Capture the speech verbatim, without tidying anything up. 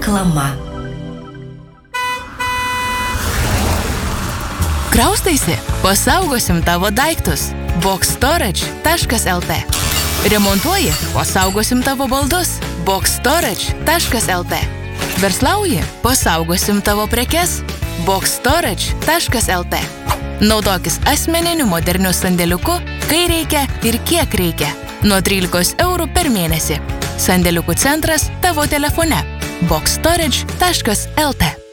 Reklama. Kraustaisi? Pasaugosim tavo daiktus. box storage taškas el te. Remontuoji? Pasaugosim tavo baldus. box storage taškas el te. Verslauji? Pasaugosim tavo prekes. box storage taškas el te. Naudokis asmeniniu moderniu sandėliuku, kai reikia ir kiek reikia. Nuo trylikos eurų per mėnesį. Sandėliukų centras tavo telefone. box storage taškas el te.